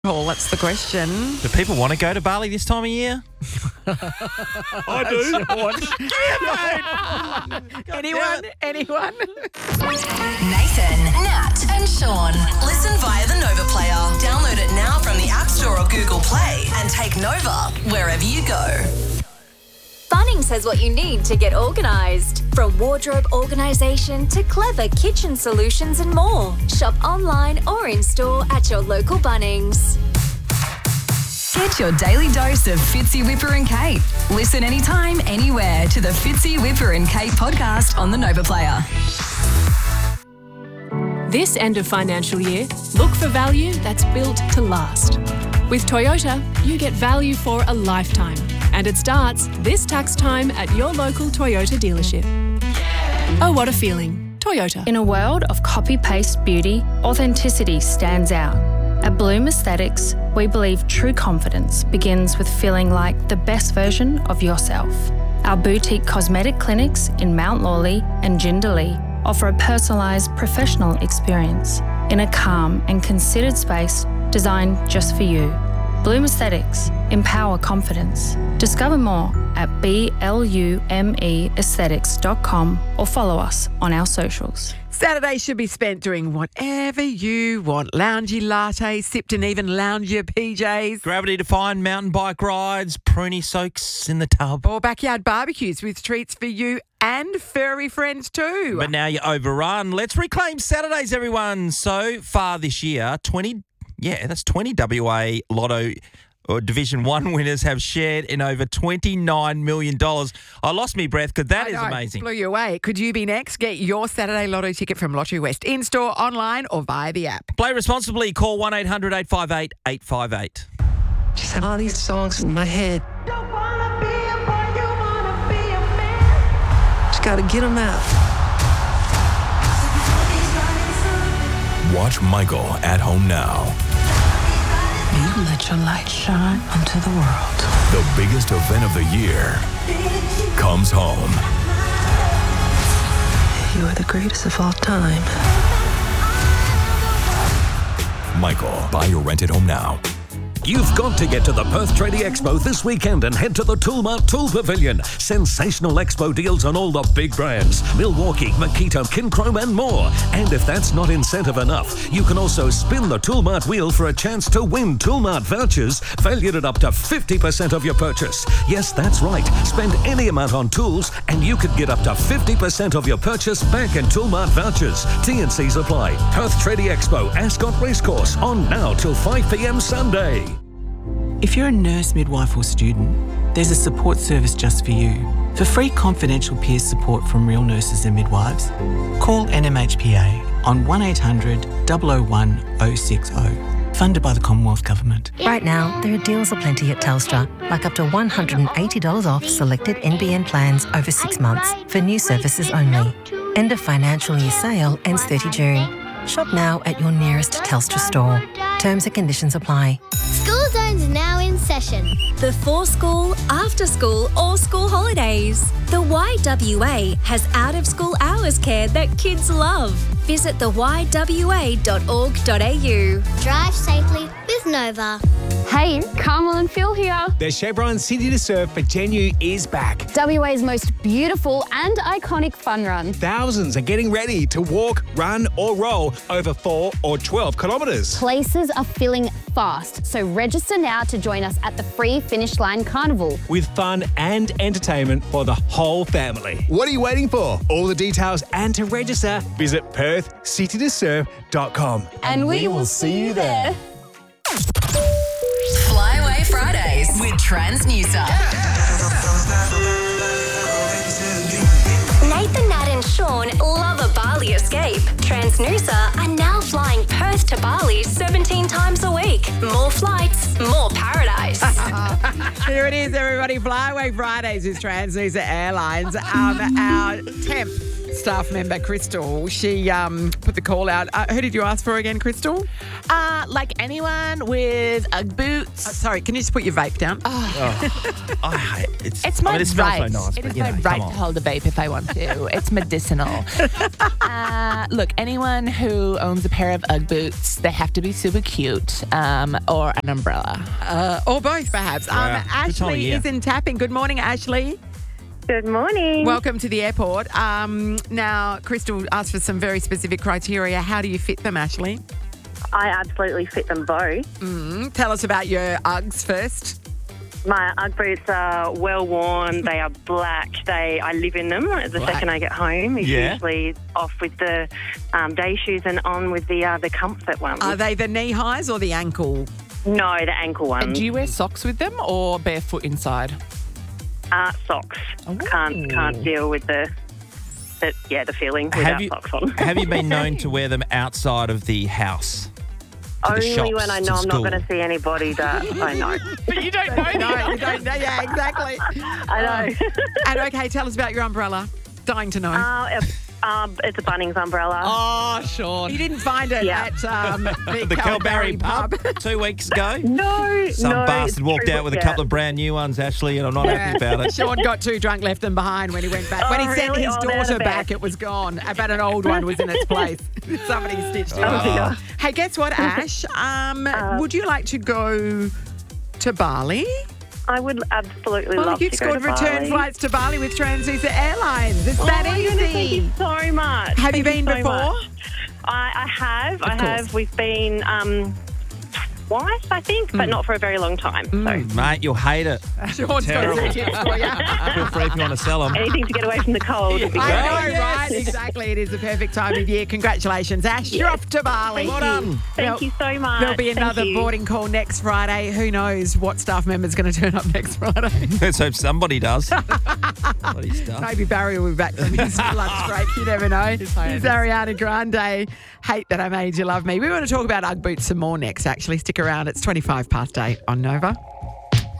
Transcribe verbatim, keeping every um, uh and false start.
Well, that's the question. Do people want to go to Bali this time of year? I do. Anyone? Anyone? Nathan, Nat and Sean. Listen via the Nova Player. Download it now from the App Store or Google Play and take Nova wherever you go. Bunnings has what you need to get organised. From wardrobe organisation to clever kitchen solutions and more. Shop online or in-store at your local Bunnings. Get your daily dose of Fitzy, Whipper and Kate. Listen anytime, anywhere to the Fitzy, Whipper and Kate podcast on the Nova Player. This end of financial year, look for value that's built to last. With Toyota, you get value for a lifetime. And it starts this tax time at your local Toyota dealership. Oh, what a feeling. Toyota. In a world of copy-paste beauty, authenticity stands out. At Bloom Aesthetics, we believe true confidence begins with feeling like the best version of yourself. Our boutique cosmetic clinics in Mount Lawley and Jindalee offer a personalised professional experience in a calm and considered space designed just for you. Bloom Aesthetics. Empower confidence. Discover more at blume aesthetics dot com or follow us on our socials. Saturday should be spent doing whatever you want. Loungy lattes, sipped and even lounge your P Js. Gravity-defying mountain bike rides, pruny soaks in the tub. Or backyard barbecues with treats for you and furry friends too. But now you're overrun. Let's reclaim Saturdays, everyone. So far this year, twenty... Yeah, that's twenty W A Lotto or Division one winners have shared in over twenty-nine million dollars. I lost me breath because that I is know, amazing. Blew you away. Could you be next? Get your Saturday Lotto ticket from Lottery West in-store, online or via the app. Play responsibly. Call one eight hundred eight five eight eight five eight. Just have all these songs in my head. Don't wanna be a boy, you wanna be a man. Just gotta get them out. Watch Michael at home now. You let your light shine onto the world. The biggest event of the year comes home. You are the greatest of all time. Michael, buy or rent it home now. You've got to get to the Perth Trading Expo this weekend and head to the Toolmart Tool Pavilion. Sensational expo deals on all the big brands. Milwaukee, Makita, Kinchrome and more. And if that's not incentive enough, you can also spin the Toolmart wheel for a chance to win Toolmart vouchers valued at up to fifty percent of your purchase. Yes, that's right. Spend any amount on tools and you could get up to fifty percent of your purchase back in Toolmart vouchers. T and C's apply. Perth Trading Expo, Ascot Racecourse, on now till five p.m. Sunday. If you're a nurse, midwife or student, there's a support service just for you. For free confidential peer support from real nurses and midwives, call N M H P A on one eight hundred, double oh one, oh six oh. Funded by the Commonwealth Government. Right now, there are deals aplenty at Telstra, like up to one hundred eighty dollars off selected N B N plans over six months for new services only. End of financial year sale ends thirtieth of June. Shop now at your nearest Telstra store. Terms and conditions apply. School Zone's now in session. Before school, after school, or school holidays. The Y W A has out-of-school hours care that kids love. Visit the y w a dot org dot a u. Drive safely with Nova. Hey, Carmel and Phil here. The Chevron City to Surf for Genu is back. W A's most beautiful and iconic fun run. Thousands are getting ready to walk, run or roll over four or twelve kilometres. Places are filling fast, so register now to join us at the free Finish Line Carnival. With fun and entertainment for the whole family. What are you waiting for? All the details and to register, visit perth city to surf dot com. And, and we, we will see you there. Flyaway Fridays with Transnusa. Nathan, Nat and Sean love a Bali escape. Transnusa are now flying Perth to Bali seventeen times a week. More flights, more paradise. Here it is, everybody. Flyaway Fridays with Transnusa Airlines. Um, our temp staff member, Crystal. She um, put the call out. Uh, who did you ask for again, Crystal? Uh, like anyone with Ugg boots. Uh, sorry, can you just put your vape down? Oh, I hate it. It's, It's my I mean, it smells right. so nice. it but, is you my know, right come to on. hold a vape if I want to. It's medicinal. uh, look, anyone who owns a pair of Ugg boots, they have to be super cute, um, or an umbrella. Uh, or both, perhaps. Wow. Um, Good time of Ashley year. is in tapping. Good morning, Ashley. Good morning. Welcome to the airport. Um, now, Crystal asked for some very specific criteria. How do you fit them, Ashley? I absolutely fit them both. Mm, tell us about your Uggs first. My Ugg boots are well worn. They are black. They I live in them. The Black. second I get home, it's Yeah. usually off with the um, day shoes and on with the uh, the comfort ones. Are they the knee highs or the ankle? No, the ankle ones. And do you wear socks with them or barefoot inside? Uh, socks. Can't can't deal with the, the yeah the feeling without Have you, socks on. have you been known to wear them outside of the house? To the Only shops, when I to know I'm school? not going to see anybody that I know. But you don't know No, you don't know. Yeah, exactly. I know. And okay, tell us about your umbrella. Dying to know. Uh, um, it's a Bunnings umbrella. Oh, Sean. You didn't find it Yeah. at um, the, The Calbarry Calbarry pub two weeks ago. No, Some no, bastard walked true, out with a yeah. couple of brand new ones, Ashley, and I'm not happy about it. Sean got too drunk, left them behind when he went back. Oh, when he sent really? his Oh, they're daughter the back, best. it was gone. But an old one was in its place. Somebody stitched it Oh, up. dear. Hey, guess what, Ash? Um, Uh, would you like to go to Bali? I would absolutely Well, love you've to go scored to return Bali. flights to Bali with Transisa Airlines. It's Oh that my easy. goodness, thank you so much. Have you Thank been so before? much. I, I have. I course. have. We've been um, twice, I think, but not for a very long time. Mm. Mate, you'll hate it. Sean's got Terrible. some tips for you. Feel free if you want to sell them. So anything to get away from the cold would be I great. know, Yes. right? Exactly. It is the perfect time of year. Congratulations, Ash. You're off to Bali. Thank Well done. you. Thank There'll- you so much. There'll be Thank another you. boarding call next Friday. Who knows what staff member's going to turn up next Friday? Let's hope somebody does. Bloody stuff. Maybe Barry will be back from his lunch break. You never know. Here's Ariana Grande. Hate That I Made You Love Me. We want to talk about Ugg boots some more next, actually. Stick around. It's twenty-five past eight on Nova.